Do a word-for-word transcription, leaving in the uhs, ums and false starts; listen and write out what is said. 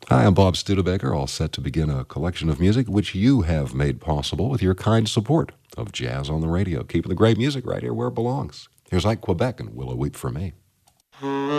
Hi, I'm Bob Studebaker, all set to begin a collection of music which you have made possible with your kind support of Jazz on the Radio, keeping the great music right here where it belongs. Here's Ike Quebec and Willow Weep for Me.